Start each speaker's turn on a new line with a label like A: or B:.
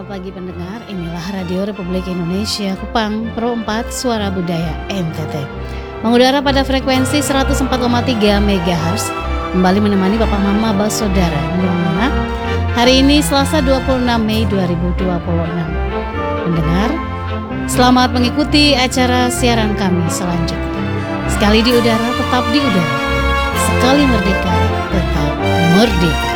A: pagi pendengar, inilah Radio Republik Indonesia Kupang Pro 4 Suara Budaya NTT. Mengudara pada frekuensi 104,3 MHz, kembali menemani Papa Mama Bas Saudara Mana hari ini Selasa 26 Mei 2026. Pendengar, selamat mengikuti acara siaran kami selanjutnya. Sekali di udara, tetap di udara. Sekali merdeka, tetap merdeka.